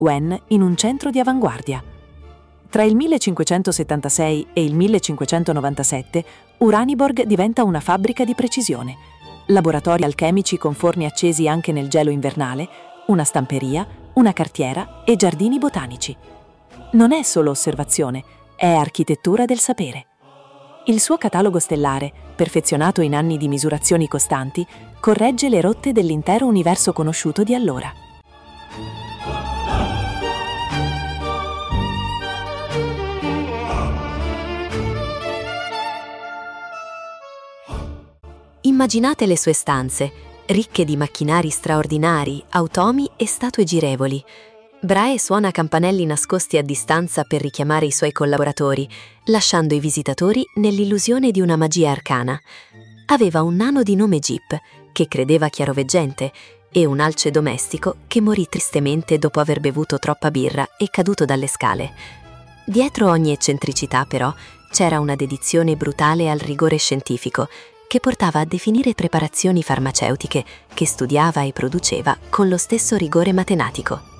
Wen in un centro di avanguardia. Tra il 1576 e il 1597, Uraniborg diventa una fabbrica di precisione. Laboratori alchemici con forni accesi anche nel gelo invernale, una stamperia, una cartiera e giardini botanici. Non è solo osservazione, è architettura del sapere. Il suo catalogo stellare, perfezionato in anni di misurazioni costanti, corregge le rotte dell'intero universo conosciuto di allora. Immaginate le sue stanze, ricche di macchinari straordinari, automi e statue girevoli. Brahe suona campanelli nascosti a distanza per richiamare i suoi collaboratori, lasciando i visitatori nell'illusione di una magia arcana. Aveva un nano di nome Jeep, che credeva chiaroveggente, e un alce domestico che morì tristemente dopo aver bevuto troppa birra e caduto dalle scale. Dietro ogni eccentricità, però, c'era una dedizione brutale al rigore scientifico, che portava a definire preparazioni farmaceutiche che studiava e produceva con lo stesso rigore matematico.